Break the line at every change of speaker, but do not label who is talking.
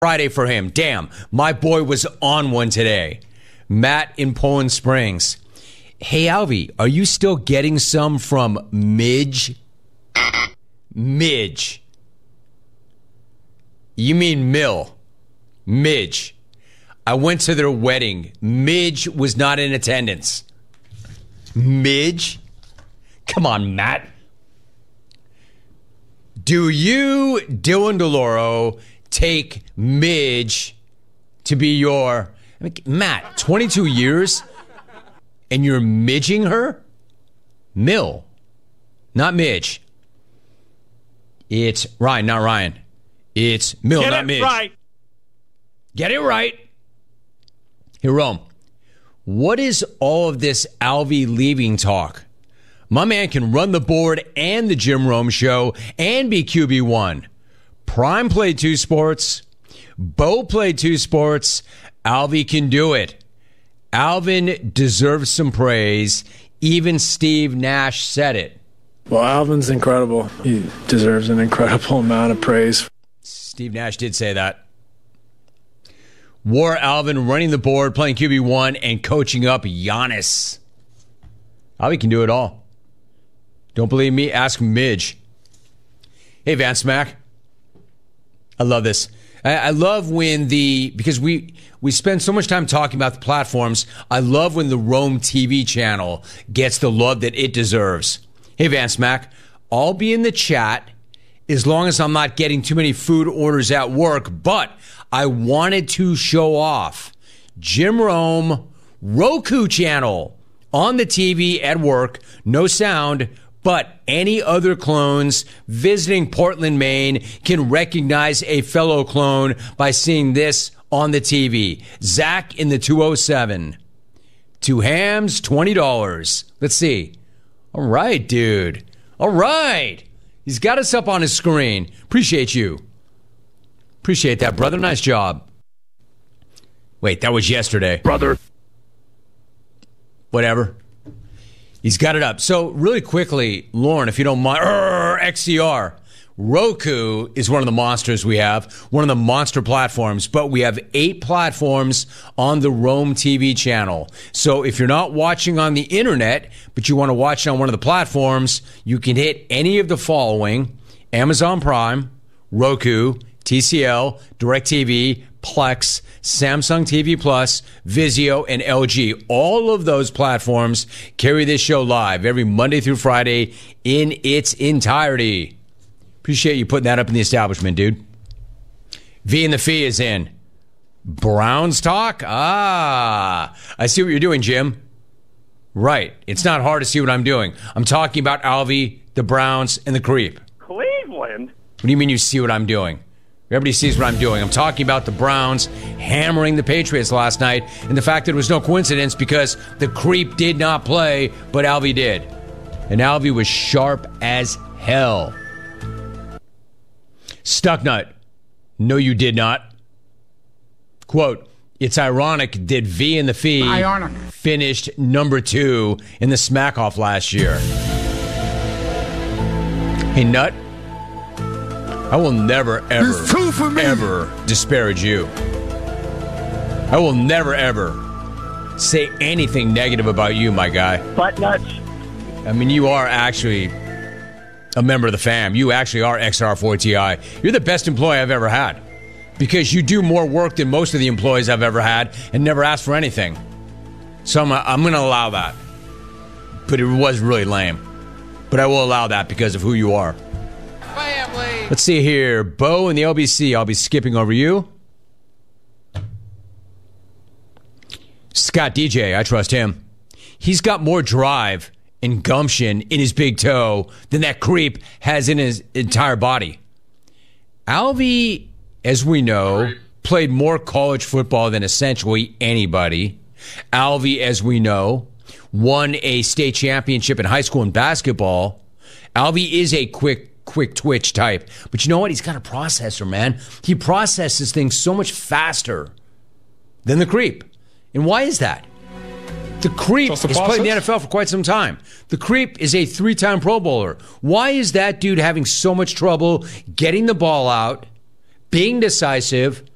Friday for him. Damn, my boy was on one today. Matt in Poland Springs. Hey, Alvy, are you still getting some from Midge? Midge. You mean Mill. Midge. I went to their wedding. Midge was not in attendance. Midge? Come on, Matt. Do you, Dylan DeLauro, take Midge to be your... Matt, 22 years and you're midging her? Mill, not Midge. It's Ryan, not Ryan. It's Mill, not Midge. Right. Get it right. Here, Rome. What is all of this Alvy leaving talk? My man can run the board and the Jim Rome show and be QB1. Prime played 2 sports. Bo played 2 sports. Alvy can do it. Alvin deserves some praise. Even Steve Nash said it.
Well, Alvin's incredible. He deserves an incredible amount of praise.
Steve Nash did say that. War Alvin running the board, playing QB1, and coaching up Giannis. Alvy can do it all. Don't believe me? Ask Midge. Hey, Van Smack. I love this. I love when because we spend so much time talking about the platforms. I love when the Rome TV channel gets the love that it deserves. Hey, Van Smack, I'll be in the chat as long as I'm not getting too many food orders at work, but I wanted to show off Jim Rome Roku channel on the TV at work. No sound, but any other clones visiting Portland, Maine can recognize a fellow clone by seeing this on the TV. Zach in the 207. 2 hams, $20. Let's see. All right, dude. All right. He's got us up on his screen. Appreciate you. Appreciate that, brother. Nice job. Wait, that was yesterday.
Brother.
Whatever. He's got it up. So, really quickly, Lauren, if you don't mind, XCR. Roku is one of the monsters we have, one of the monster platforms, but we have 8 platforms on the Rome TV channel. So if you're not watching on the internet, but you want to watch it on one of the platforms, you can hit any of the following: Amazon Prime, Roku, TCL, DirecTV, Plex, Samsung TV Plus, Vizio, and LG. All of those platforms carry this show live every Monday through Friday in its entirety. Appreciate you putting that up in the establishment, dude. V and the Fee is in. Browns talk? I see what you're doing, Jim. Right. It's not hard to see what I'm doing. I'm talking about Alvy, the Browns, and the Creep.
Cleveland?
What do you mean you see what I'm doing? Everybody sees what I'm doing. I'm talking about the Browns hammering the Patriots last night, and the fact that it was no coincidence because the Creep did not play, but Alvy did. And Alvy was sharp as hell. Stucknut. No, you did not. Quote, it's ironic that V and the Fee finished number 2 in the Smack-Off last year. Hey, Nut. I will never, ever disparage you. I will never, ever say anything negative about you, my guy.
Butt nuts.
I mean, you are actually a member of the fam. You actually are XR4TI. You're the best employee I've ever had because you do more work than most of the employees I've ever had and never asked for anything. So I'm going to allow that. But it was really lame. But I will allow that because of who you are.
Family.
Let's see here. Bo in the LBC. I'll be skipping over you. Scott DJ. I trust him. He's got more drive and gumption in his big toe than that Creep has in his entire body. Alvy, as we know, played more college football than essentially anybody. Alvy, as we know, won a state championship in high school in basketball. Alvy is a quick twitch type. But you know what? He's got a processor, man. He processes things so much faster than the Creep. And why is that? The Creep has played in the NFL for quite some time. The Creep is a 3-time Pro Bowler. Why is that dude having so much trouble getting the ball out, being decisive,